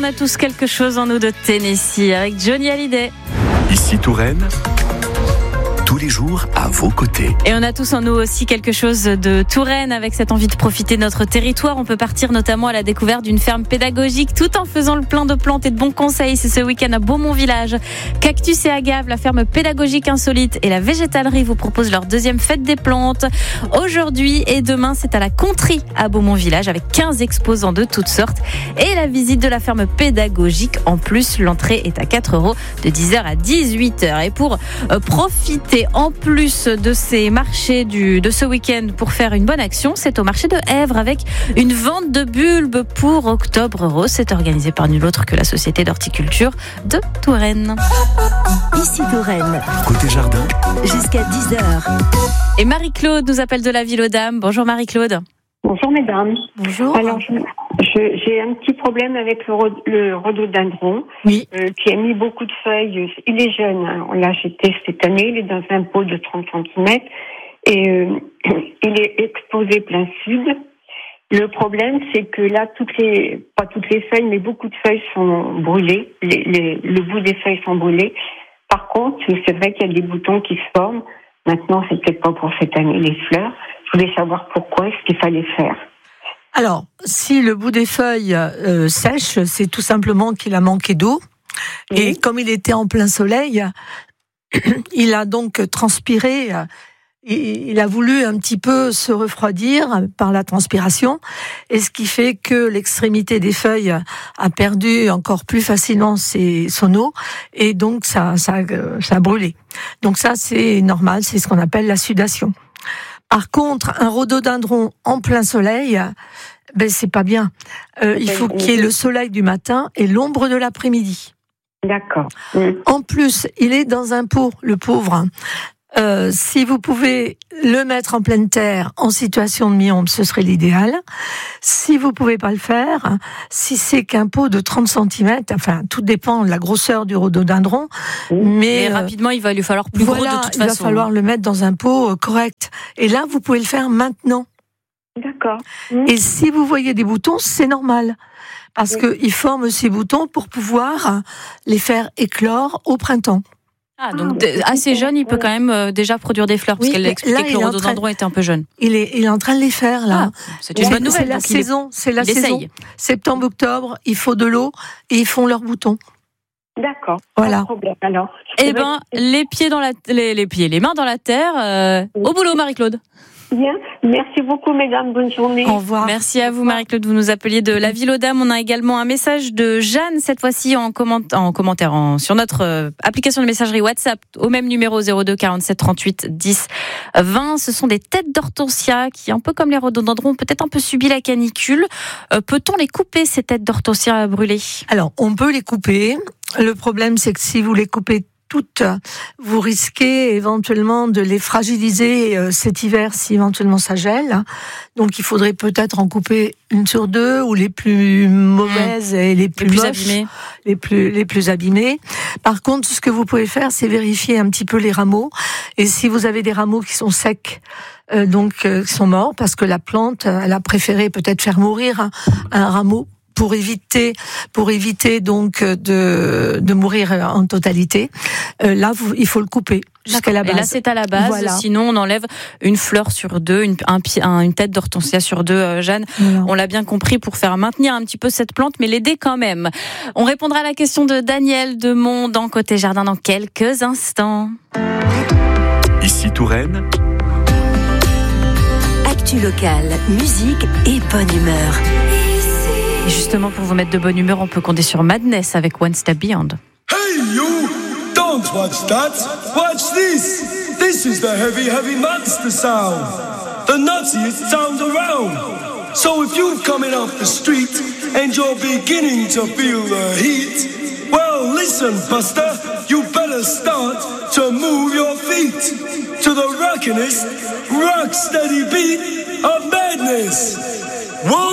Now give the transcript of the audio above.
a tous quelque chose en nous de Tennessee avec Johnny Hallyday. Ici Touraine, tous les jours à vos côtés. Et on a tous en nous aussi quelque chose de Touraine avec cette envie de profiter de notre territoire. On peut partir notamment à la découverte d'une ferme pédagogique tout en faisant le plein de plantes et de bons conseils. C'est ce week-end à Beaumont Village. Cactus et Agave, la ferme pédagogique insolite et la végétalerie vous proposent leur deuxième fête des plantes. Aujourd'hui et demain, c'est à la Conterie à Beaumont Village avec 15 exposants de toutes sortes et la visite de la ferme pédagogique. En plus, l'entrée est à 4 € de 10h à 18h. Et pour profiter en plus de ces marchés de ce week-end pour faire une bonne action, c'est au marché de Èvre avec une vente de bulbes pour Octobre Rose. C'est organisé par nul autre que la Société d'horticulture de Touraine. Ici Touraine. Côté jardin, Jusqu'à 10h. Et Marie-Claude nous appelle de la Ville aux Dames. Bonjour Marie-Claude. Bonjour mesdames. Bonjour. Alors j'ai un petit problème avec le rhododendron Oui. qui a mis beaucoup de feuilles. Il est jeune, hein. On l'a acheté cette année, il est dans un pot de 30 cm et il est exposé plein sud. Le problème c'est que là pas toutes les feuilles, mais beaucoup de feuilles sont brûlées. Le bout des feuilles sont brûlés. Par contre, c'est vrai qu'il y a des boutons qui se forment. Maintenant, c'est peut-être pas pour cette année les fleurs. Je voulais savoir pourquoi est-ce qu'il fallait faire. Alors, si le bout des feuilles sèche, c'est tout simplement qu'il a manqué d'eau. Oui. Et comme il était en plein soleil, il a donc transpiré. Il a voulu un petit peu se refroidir par la transpiration, et ce qui fait que l'extrémité des feuilles a perdu encore plus facilement son eau, et donc ça a brûlé. Donc ça, c'est normal, c'est ce qu'on appelle la sudation. Par contre, un rhododendron en plein soleil, c'est pas bien. Il faut qu'il y ait le soleil du matin et l'ombre de l'après-midi. D'accord. En plus, il est dans un pot, le pauvre. Si vous pouvez le mettre en pleine terre, en situation de mi-ombre, ce serait l'idéal. Si vous pouvez pas le faire, si c'est qu'un pot de 30 cm, enfin, tout dépend de la grosseur du rhododendron, mais rapidement, il va lui falloir plus gros de toute façon. Il va falloir le mettre dans un pot correct. Et là, vous pouvez le faire maintenant. D'accord. Et si vous voyez des boutons, c'est normal. Parce qu'ils forment ces boutons pour pouvoir les faire éclore au printemps. Ah, donc assez jeune, il peut quand même déjà produire des fleurs, parce qu'elle a expliqué que le rhododendron était un peu jeune. Il est en train de les faire, là. Ah, c'est une bonne nouvelle. C'est la saison. Septembre, octobre, il faut de l'eau et ils font leurs boutons. D'accord. Voilà. Pas de problème, alors. Eh ben, les mains dans la terre, au boulot, Marie-Claude. Bien. Merci beaucoup, mesdames. Bonne journée. Au revoir. Merci à vous, Marie-Claude. Vous nous appeliez de la Ville aux Dames. On a également un message de Jeanne, cette fois-ci en commentaire sur notre application de messagerie WhatsApp, au même numéro 02 47 38 10 20. Ce sont des têtes d'hortensia qui, un peu comme les rhododendrons, ont peut-être un peu subi la canicule. Peut-on les couper, ces têtes d'hortensia brûlées ? Alors, on peut les couper. Le problème, c'est que si vous les coupez toutes, vous risquez éventuellement de les fragiliser cet hiver si éventuellement ça gèle. Donc il faudrait peut-être en couper une sur deux, ou les plus mauvaises et les plus moches, abîmées. les plus abîmées. Par contre, ce que vous pouvez faire, c'est vérifier un petit peu les rameaux. Et si vous avez des rameaux qui sont secs, qui sont morts, parce que la plante, elle a préféré peut-être faire mourir un rameau, pour éviter donc de mourir en totalité. Là, il faut le couper jusqu'à la base. Et là, c'est à la base. Voilà. Sinon, on enlève une fleur sur deux, une tête d'hortensia sur deux, Jeanne. Voilà. On l'a bien compris, pour faire maintenir un petit peu cette plante, mais l'aider quand même. On répondra à la question de Daniel de Mont dans Côté Jardin dans quelques instants. ici Touraine, Actu locale, musique et bonne humeur. Et justement, pour vous mettre de bonne humeur, on peut compter sur Madness avec One Step Beyond. Hey you! Don't watch that! Watch this! This is the heavy, heavy monster sound! The nuttiest sound around! So if you're coming off the street and you're beginning to feel the heat, well listen, Buster, you better start to move your feet to the rockin'est, rock steady beat of madness!